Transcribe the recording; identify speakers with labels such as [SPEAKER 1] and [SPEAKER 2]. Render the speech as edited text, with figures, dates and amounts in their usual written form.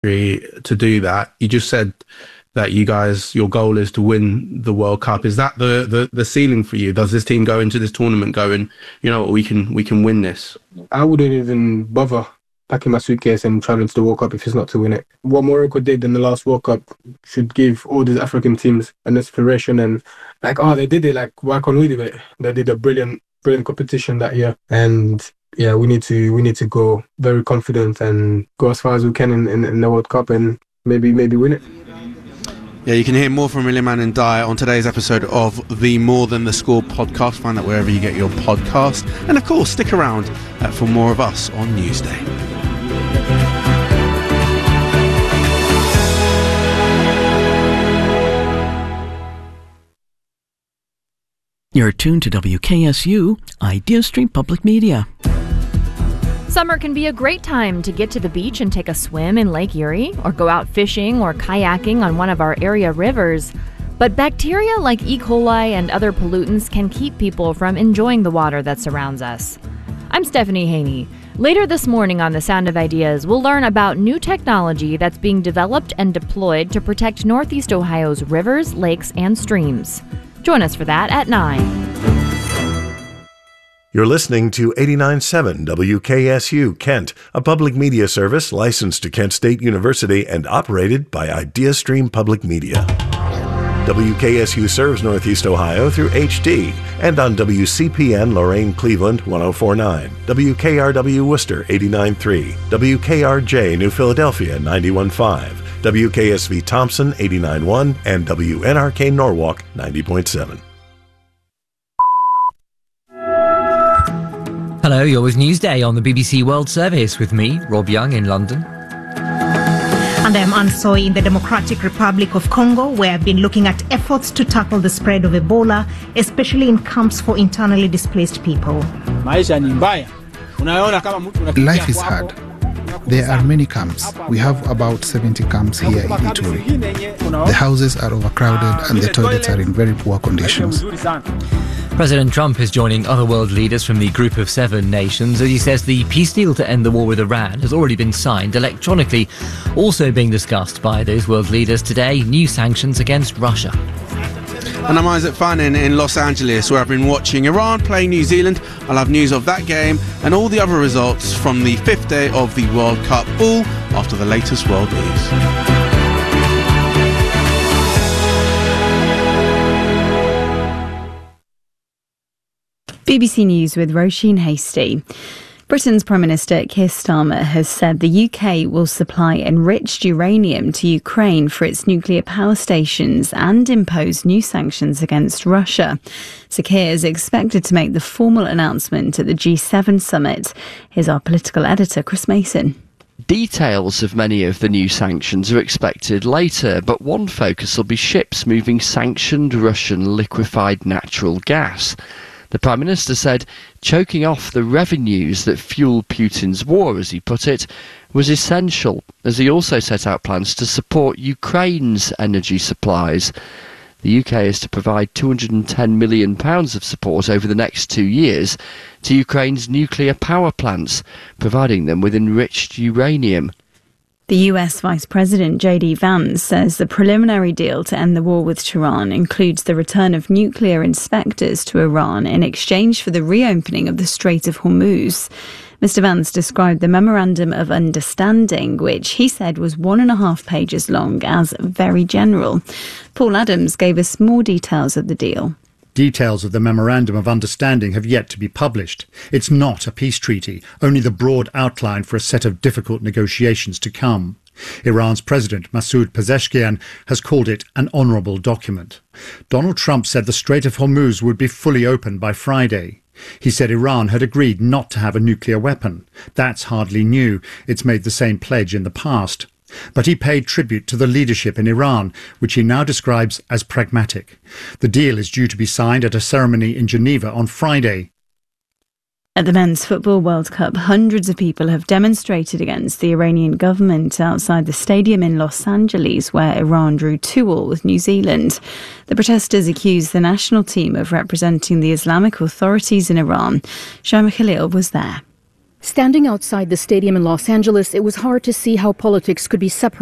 [SPEAKER 1] to do that. You just said that your goal is to win the World Cup. Is that the ceiling for you? Does this team go into this tournament going, we can win this?
[SPEAKER 2] I wouldn't even bother packing my suitcase and traveling to the World Cup if it's not to win it. What Morocco did in the last World Cup should give all these African teams an inspiration and they did it, why can't we do it? They did a brilliant competition that year, and yeah, we need to go very confident and go as far as we can in the World Cup and maybe win it.
[SPEAKER 1] Yeah, you can hear more from Iliman Ndiaye on today's episode of the More Than The Score podcast. Find that wherever you get your podcast. And of course, stick around for more of us on Newsday.
[SPEAKER 3] You're tuned to WKSU, Idea Stream Public Media.
[SPEAKER 4] Summer can be a great time to get to the beach and take a swim in Lake Erie, or go out fishing or kayaking on one of our area rivers. But bacteria like E. coli and other pollutants can keep people from enjoying the water that surrounds us. I'm Stephanie Haney. Later this morning on The Sound of Ideas, we'll learn about new technology that's being developed and deployed to protect Northeast Ohio's rivers, lakes, and streams. Join us for that at 9.
[SPEAKER 5] You're listening to 89.7 WKSU Kent, a public media service licensed to Kent State University and operated by IdeaStream Public Media. WKSU serves Northeast Ohio through HD and on WCPN Lorain Cleveland 104.9, WKRW Worcester 89.3, WKRJ New Philadelphia 91.5, WKSV Thompson 89.1, and WNRK Norwalk 90.7.
[SPEAKER 6] Hello, you're with Newsday on the BBC World Service with me, Rob Young, in London.
[SPEAKER 7] And I'm Ann Soy in the Democratic Republic of Congo, where I've been looking at efforts to tackle the spread of Ebola, especially in camps for internally displaced people.
[SPEAKER 8] Life is hard. There are many camps. We have about 70 camps here in Ituri. The houses are overcrowded and the toilets are in very poor conditions.
[SPEAKER 6] President Trump is joining other world leaders from the Group of Seven nations as he says the peace deal to end the war with Iran has already been signed electronically. Also being discussed by those world leaders today, new sanctions against Russia.
[SPEAKER 1] And I'm Isaac Fannin in Los Angeles, where I've been watching Iran play New Zealand. I'll have news of that game and all the other results from the fifth day of the World Cup, all after the latest world news.
[SPEAKER 9] BBC News with Roisin Hastie. Britain's Prime Minister Keir Starmer has said the UK will supply enriched uranium to Ukraine for its nuclear power stations and impose new sanctions against Russia. Sir Keir is expected to make the formal announcement at the G7 summit. Here's our political editor, Chris Mason.
[SPEAKER 10] Details of many of the new sanctions are expected later, but one focus will be ships moving sanctioned Russian liquefied natural gas. The Prime Minister said choking off the revenues that fuel Putin's war, as he put it, was essential, as he also set out plans to support Ukraine's energy supplies. The UK is to provide £210 million of support over the next 2 years to Ukraine's nuclear power plants, providing them with enriched uranium.
[SPEAKER 9] The US Vice President J.D. Vance says the preliminary deal to end the war with Tehran includes the return of nuclear inspectors to Iran in exchange for the reopening of the Strait of Hormuz. Mr. Vance described the Memorandum of Understanding, which he said was 1.5 pages long, as very general. Paul Adams gave us more details of the deal.
[SPEAKER 11] Details of the Memorandum of Understanding have yet to be published. It's not a peace treaty, only the broad outline for a set of difficult negotiations to come. Iran's President Masoud Pezeshkian has called it an honourable document. Donald Trump said the Strait of Hormuz would be fully open by Friday. He said Iran had agreed not to have a nuclear weapon. That's hardly new. It's made the same pledge in the past. But he paid tribute to the leadership in Iran, which he now describes as pragmatic. The deal is due to be signed at a ceremony in Geneva on Friday.
[SPEAKER 9] At the Men's Football World Cup, hundreds of people have demonstrated against the Iranian government outside the stadium in Los Angeles, where Iran drew 2-2 with New Zealand. The protesters accused the national team of representing the Islamic authorities in Iran. Shaima Khalil was there.
[SPEAKER 12] Standing outside the stadium in Los Angeles, it was hard to see how politics could be separated